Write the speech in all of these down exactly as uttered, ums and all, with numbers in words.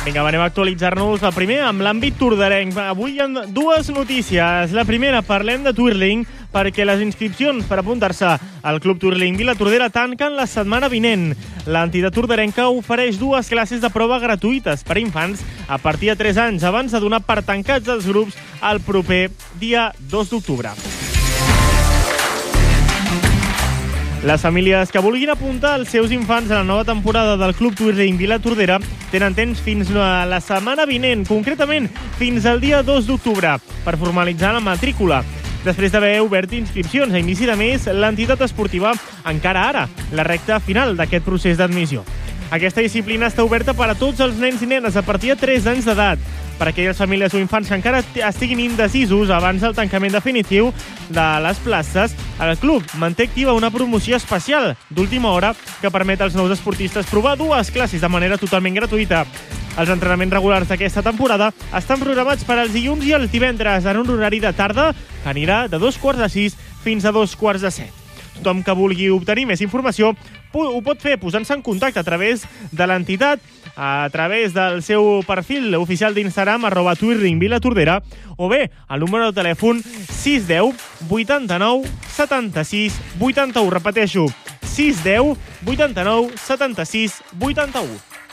Vinga, anem a actualitzar-nos. El primer amb l'àmbit tordarenc. Avui hi ha dues notícies. La primera, parlem de Twirling, perquè les inscripcions per apuntar-se al Club Twirling Vila Tordera tanquen la setmana vinent. L'entitat tordarenca ofereix dues classes de prova gratuïtes per a infants a partir de tres anys, abans de donar per tancats els grups el proper dia dos d'octubre. Les famílies que vulguin apuntar els seus infants a la nova temporada del Club Twirling Vila Tordera tenen temps fins a la setmana vinent, concretament fins al dia dos d'octubre, per formalitzar la matrícula. Després d'haver obert inscripcions a inici de mes, l'entitat esportiva encara ara la recta final d'aquest procés d'admissió. Aquesta disciplina està oberta per a tots els nens i nenes a partir de tres anys d'edat. Per a aquelles famílies o infants que encara estiguin indecisos abans del tancament definitiu de les places, el club manté activa una promoció especial d'última hora que permet als nous esportistes provar dues classes de manera totalment gratuïta. Els entrenaments regulars d'aquesta temporada estan programats per als dilluns i els divendres en un horari de tarda que anirà de dos quarts de sis fins a dos quarts de set. Tothom que vulgui obtenir més informació ho pot fer posant-se en contacte a través de l'entitat, a través del seu perfil oficial d'Instagram, arroba Twirling Vila Tordera, o bé al número de telèfon sis deu vuitanta-nou setanta-sis vuitanta-u. Repeteixo, sis deu vuitanta-nou setanta-sis vuitanta-u.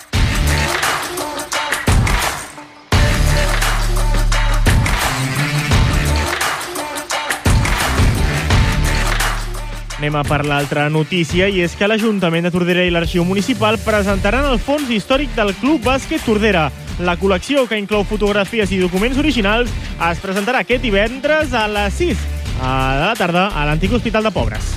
Anem a per l'altra notícia, i és que l'Ajuntament de Tordera i l'Arxiu Municipal presentaran el fons històric del Club Bàsquet Tordera. La col·lecció, que inclou fotografies i documents originals, es presentarà aquest divendres a les sis de la tarda a l'antic Hospital de Pobres.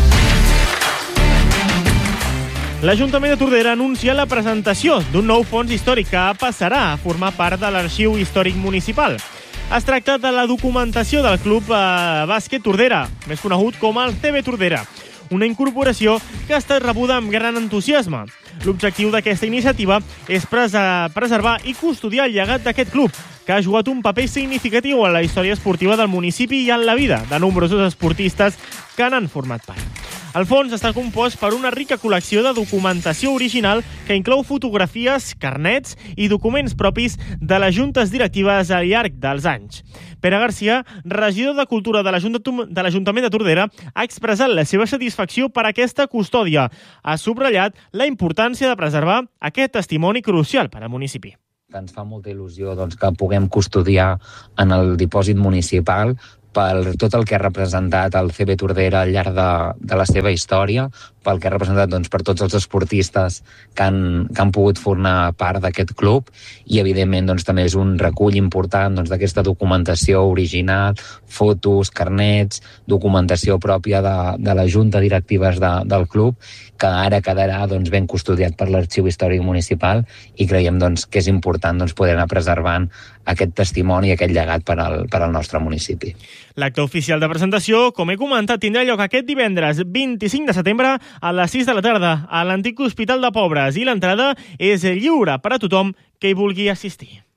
L'Ajuntament de Tordera anuncia la presentació d'un nou fons històric que passarà a formar part de l'Arxiu Històric Municipal. Es tracta de la documentació del Club eh, Bàsquet Tordera, més conegut com el C B Tordera, una incorporació que ha estat rebuda amb gran entusiasme. L'objectiu d'aquesta iniciativa és preservar i custodiar el llegat d'aquest club, que ha jugat un paper significatiu en la història esportiva del municipi i en la vida de nombrosos esportistes que n'han format part. El fons està compost per una rica col·lecció de documentació original que inclou fotografies, carnets i documents propis de les juntes directives al llarg dels anys. Pere Garcia, regidor de Cultura de l'Ajuntament de Tordera, ha expressat la seva satisfacció per aquesta custòdia. Ha subratllat la importància de preservar aquest testimoni crucial per al municipi. Ens fa molta il·lusió doncs, que puguem custodiar en el dipòsit municipal per tot el que ha representat el C B Tordera al llarg de, de la seva història, pel que ha representat doncs, per tots els esportistes que han, que han pogut formar part d'aquest club, i evidentment doncs, també és un recull important doncs, d'aquesta documentació original, fotos, carnets, documentació pròpia de, de la junta directives de, del club, que ara quedarà doncs, ben custodiat per l'Arxiu Històric Municipal, i creiem doncs, que és important doncs, poder anar preservant aquest testimoni i aquest llegat per al, per al nostre municipi. L'acte oficial de presentació, com he comentat, tindrà lloc aquest divendres vint-i-cinc de setembre a les sis de la tarda a l'antic Hospital de Pobres, i l'entrada és lliure per a tothom que hi vulgui assistir.